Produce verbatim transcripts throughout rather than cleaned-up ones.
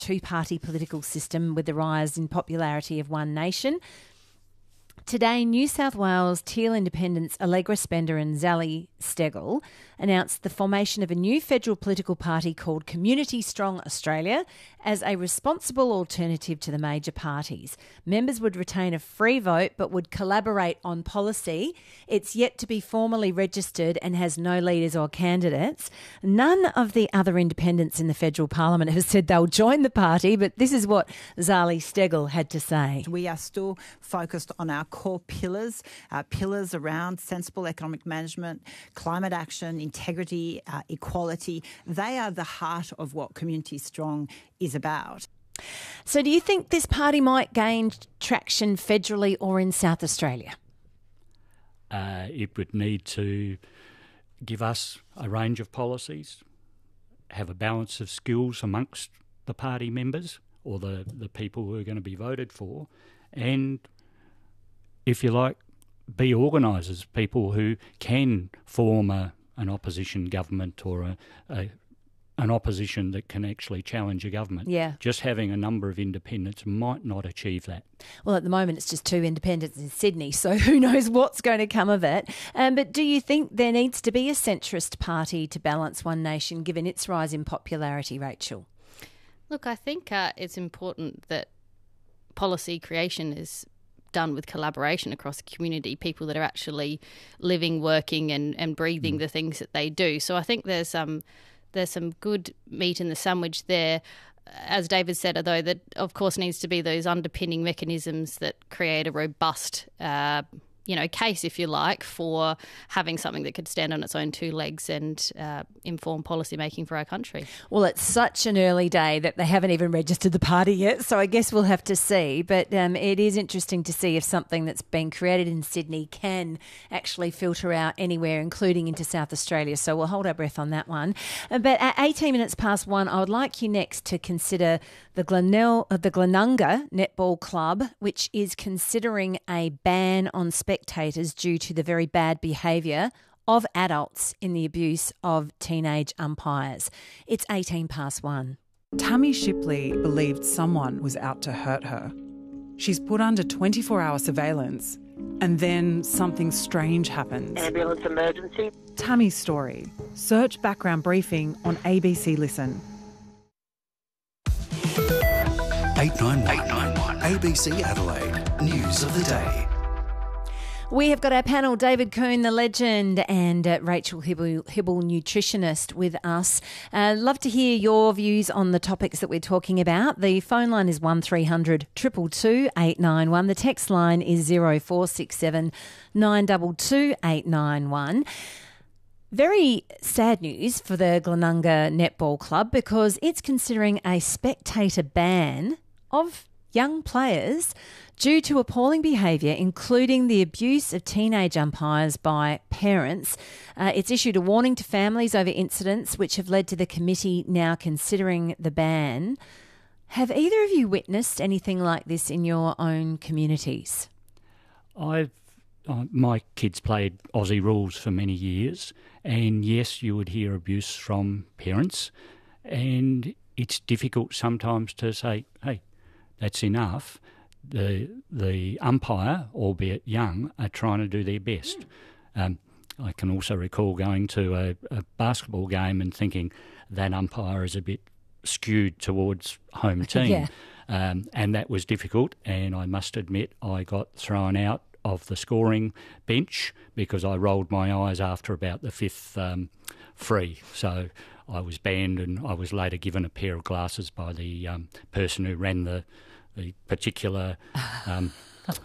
two-party political system with the rise in popularity of One Nation. Today, New South Wales Teal Independents Allegra Spender and Zali Steggall announced the formation of a new federal political party called Community Strong Australia as a responsible alternative to the major parties. Members would retain a free vote but would collaborate on policy. It's yet to be formally registered and has no leaders or candidates. None of the other independents in the federal parliament have said they'll join the party, but this is what Zali Steggall had to say. We are still focused on our core pillars, our pillars around sensible economic management, climate action, integrity, uh, equality. They are the heart of what Community Strong is about. So do you think this party might gain traction federally or in South Australia? Uh, it would need to give us a range of policies, have a balance of skills amongst the party members or the, the people who are going to be voted for, and, if you like, be organisers, people who can form a, an opposition government or a, a an opposition that can actually challenge a government. Yeah. Just having a number of independents might not achieve that. Well, at the moment it's just two independents in Sydney, so who knows what's going to come of it. Um, but do you think there needs to be a centrist party to balance One Nation, given its rise in popularity, Rachel? Look, I think uh, it's important that policy creation is done with collaboration across the community, people that are actually living, working and, and breathing mm. the things that they do. So I think there's um, there's some good meat in the sandwich there. As David said, although that of course needs to be those underpinning mechanisms that create a robust uh, you know, case, if you like, for having something that could stand on its own two legs and uh, inform policy making for our country. Well, it's such an early day that they haven't even registered the party yet, so I guess we'll have to see. But um, it is interesting to see if something that's been created in Sydney can actually filter out anywhere, including into South Australia. So we'll hold our breath on that one. Uh, but at eighteen minutes past one, I would like you next to consider the Glenelg, uh, the Glenunga Netball Club, which is considering a ban on spectators due to the very bad behaviour of adults in the abuse of teenage umpires. It's eighteen past one. Tammy Shipley believed someone was out to hurt her. She's put under twenty-four hour surveillance, and then something strange happens. Ambulance emergency. Tammy's story. Search background briefing on A B C Listen. eight nine one A B C Adelaide News of the Day. We have got our panel, David Coon, the legend, and uh, Rachel Hibble, Hibble, nutritionist, with us. Uh, love to hear your views on the topics that we're talking about. The phone line is one three hundred two two two eight nine one. The text line is zero four six seven nine two two eight nine one. Very sad news for the Glenunga Netball Club because it's considering a spectator ban of young players due to appalling behaviour, including the abuse of teenage umpires by parents. Uh, it's issued a warning to families over incidents which have led to the committee now considering the ban. Have either of you witnessed anything like this in your own communities? I've uh, my kids played Aussie rules for many years, and yes, you would hear abuse from parents, and it's difficult sometimes to say, hey, that's enough. The the umpire, albeit young, are trying to do their best. Um, I can also recall going to a, a basketball game and thinking that umpire is a bit skewed towards home team. Yeah. Um, and that was difficult, and I must admit I got thrown out of the scoring bench because I rolled my eyes after about the fifth um, free. So I was banned, and I was later given a pair of glasses by the um, person who ran the the particular um,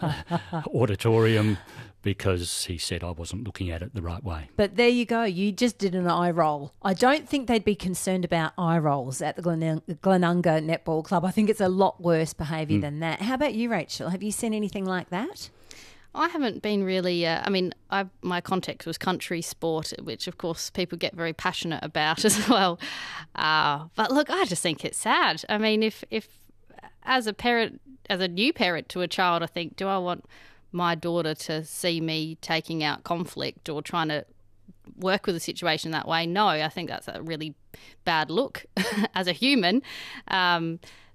auditorium because he said I wasn't looking at it the right way. But there you go. You just did an eye roll. I don't think they'd be concerned about eye rolls at the Glen- Glenunga Netball Club. I think it's a lot worse behaviour mm. than that. How about you, Rachel? Have you seen anything like that? I haven't been really, uh, I mean, I, my context was country sport, which of course people get very passionate about as well. Uh, but look, I just think it's sad. I mean, if, if as a parent, as a new parent to a child, I think, do I want my daughter to see me taking out conflict or trying to work with a situation that way. No, I think that's a really bad look as a human. Um,